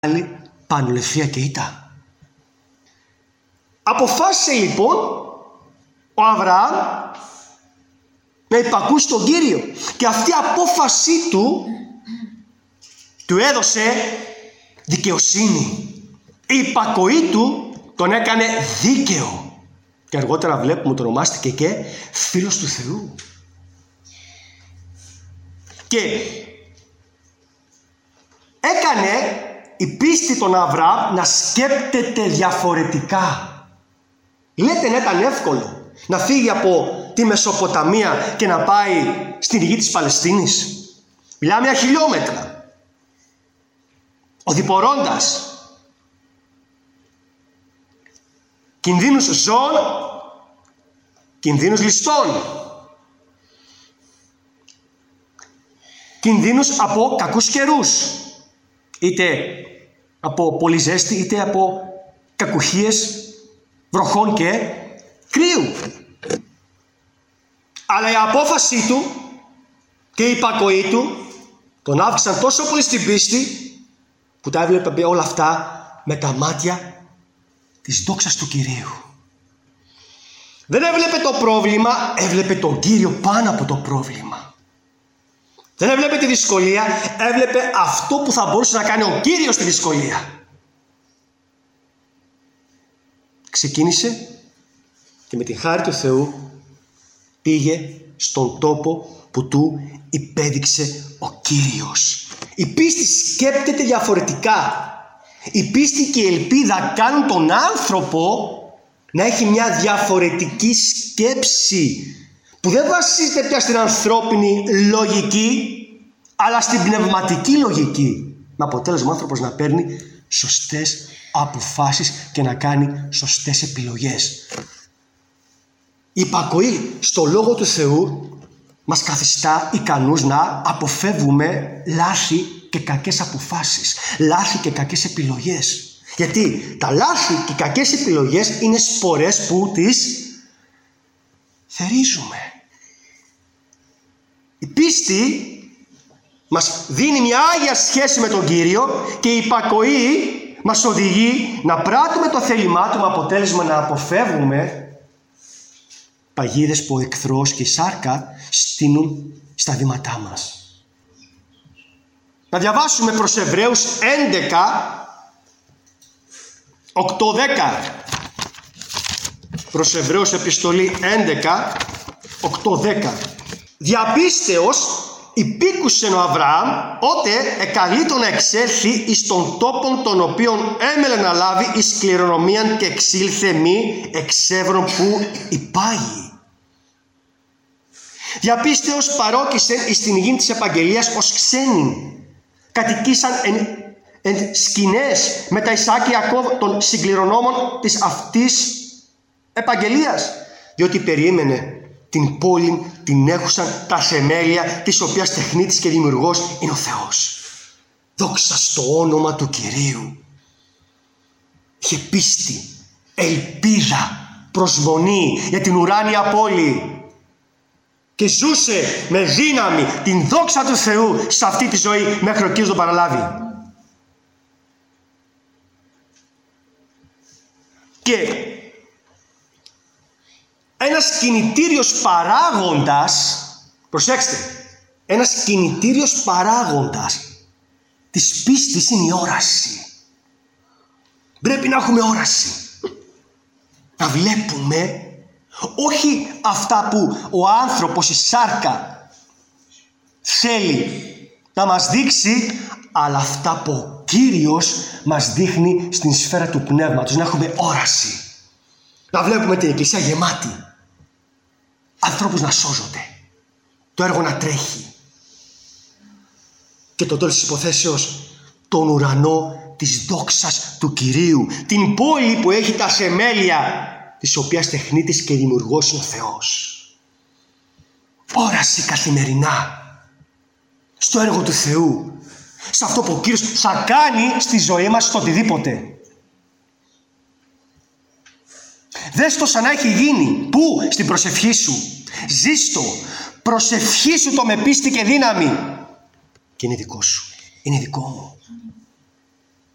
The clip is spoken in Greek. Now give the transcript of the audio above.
άλλη πανουλευθεία και ήττα. Αποφάσισε λοιπόν ο Αβραάμ να υπακούσει τον Κύριο, και αυτή η απόφασή του έδωσε δικαιοσύνη. Η υπακοή του τον έκανε δίκαιο, και αργότερα βλέπουμε ότι ονομάστηκε και φίλος του Θεού. Και έκανε η πίστη των Αβραάμ να σκέπτεται διαφορετικά. Λέτε να ήταν εύκολο να φύγει από τη Μεσοποταμία και να πάει στην γη της Παλαιστίνης? Μιλάμε για χιλιόμετρα. οδηπορώντας κινδύνους ζώων, κινδύνους ληστών, κινδύνους από κακούς καιρούς, είτε από πολύ ζέστη, είτε από κακουχίες βροχών και κρύου. Αλλά η απόφασή του και η υπακοή του τον αύξησαν τόσο πολύ στην πίστη που τα έβλεπε όλα αυτά με τα μάτια της δόξας του Κυρίου. Δεν έβλεπε το πρόβλημα, έβλεπε τον Κύριο πάνω από το πρόβλημα. Δεν έβλεπε τη δυσκολία, έβλεπε αυτό που θα μπορούσε να κάνει ο Κύριος στη δυσκολία. Ξεκίνησε και με τη χάρη του Θεού πήγε στον τόπο που του υπέδειξε ο Κύριος. Η πίστη σκέπτεται διαφορετικά. Η πίστη και η ελπίδα κάνουν τον άνθρωπο να έχει μια διαφορετική σκέψη που δεν βασίζεται πια στην ανθρώπινη λογική, αλλά στην πνευματική λογική. Με αποτέλεσμα ο άνθρωπος να παίρνει σωστές αποφάσεις και να κάνει σωστές επιλογές. Η υπακοή στο Λόγο του Θεού μας καθιστά ικανούς να αποφεύγουμε λάθη και κακές αποφάσεις, λάθη και κακές επιλογές. Γιατί τα λάθη και οι κακές επιλογές είναι σπορές που τις θερίζουμε. Η πίστη μας δίνει μια άγια σχέση με τον Κύριο και η υπακοή μας οδηγεί να πράττουμε το θέλημά του με αποτέλεσμα να αποφεύγουμε παγίδες που ο εχθρός και η σάρκα στείνουν στα βήματά μας. Να διαβάσουμε προς Εβραίους 11, 8-10. Προς Εβραίους επιστολή 11, 8-10. Διαπίστεως υπήκουσεν ο Αβραάμ, ότε εκαλείτο να εξέλθει εις τον τόπον τον οποίον έμελε να λάβει εις κληρονομίαν και εξήλθε μη εξεύρων που υπάγει. Διαπίστεως παρόκησεν εις την γη της επαγγελίας ως ξένοι. Κατοικήσαν εν σκηνές με τα Ισάκ και Ιακώβ των συγκληρονόμων της αυτής επαγγελίας, διότι περίμενε την πόλη την έχουσαν τα θεμέλια, της οποίας τεχνίτης και δημιουργός είναι ο Θεός. Δόξα στο όνομα του Κυρίου. Είχε πίστη, ελπίδα, προσμονή για την ουράνια πόλη και ζούσε με δύναμη την δόξα του Θεού σε αυτή τη ζωή μέχρι ο Κύριος τον παραλάβει. Και ένας κινητήριος παράγοντας, προσέξτε, ένας κινητήριος παράγοντας της πίστης είναι η όραση. Πρέπει να έχουμε όραση. Να βλέπουμε όχι αυτά που ο άνθρωπος, η σάρκα, θέλει να μας δείξει, αλλά αυτά που ο Κύριος μας δείχνει στην σφαίρα του πνεύματος. Να έχουμε όραση. Να βλέπουμε την εκκλησία γεμάτη. Ανθρώπους να σώζονται. Το έργο να τρέχει. Και το τέλος της υποθέσεως, τον ουρανό της δόξας του Κυρίου. Την πόλη που έχει τα θεμέλια, της οποίας τεχνίτης και δημιουργός είναι ο Θεός. Όραση καθημερινά στο έργο του Θεού, σε αυτό που ο Κύριος θα κάνει στη ζωή μας, στο οτιδήποτε. Δες το σαν να έχει γίνει. Πού? Στην προσευχή σου. Ζήστο. Προσευχή σου το με πίστη και δύναμη. Και είναι δικό σου. Είναι δικό μου.